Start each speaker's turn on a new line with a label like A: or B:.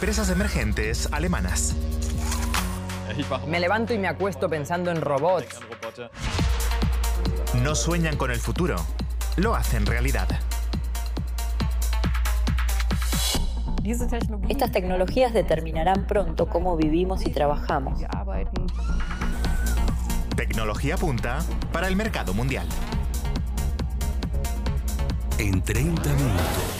A: empresas emergentes alemanas.
B: Me levanto y me acuesto pensando en robots.
A: No sueñan con el futuro, lo hacen realidad.
C: Estas tecnologías determinarán pronto cómo vivimos y trabajamos.
A: Tecnología punta para el mercado mundial.
D: En 30 minutos.